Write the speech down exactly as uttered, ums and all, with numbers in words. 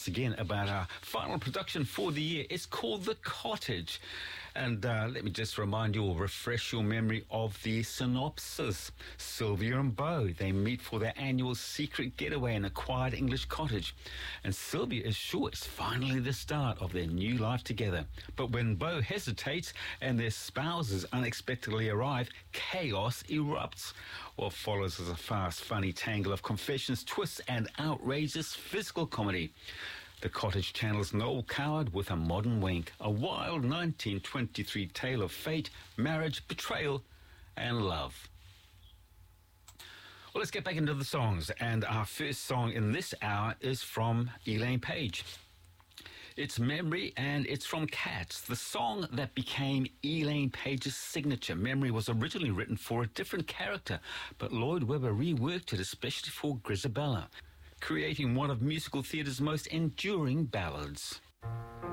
once again about our final production for the year. It's called The Cottage. And uh, let me just remind you or refresh your memory of the synopsis. Sylvia and Beau, they meet for their annual secret getaway in a quiet English cottage. And Sylvia is sure it's finally the start of their new life together. But when Beau hesitates and their spouses unexpectedly arrive, chaos erupts. What follows is a fast, funny tangle of confessions, twists, and outrageous physical comedy. The Cottage channels Noel Coward with a modern wink, a wild nineteen twenty-three tale of fate, marriage, betrayal, and love. Well, let's get back into the songs, and our first song in this hour is from Elaine Paige. It's Memory, and it's from Cats, the song that became Elaine Paige's signature. Memory was originally written for a different character, but Lloyd Webber reworked it especially for Grizabella, creating one of musical theatre's most enduring ballads.